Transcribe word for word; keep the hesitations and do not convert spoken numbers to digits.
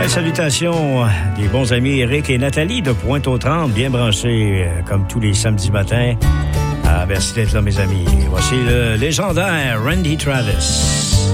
Ouais, salutations des bons amis Eric et Nathalie de Pointe-aux-Trembles, bien branchés euh, comme tous les samedis matins. Ah, merci d'être là, mes amis. Voici le légendaire Randy Travis.